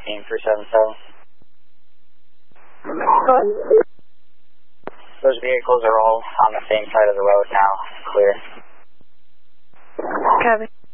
team 377. Those vehicles are all on the same side of the road now. Clear. Copy.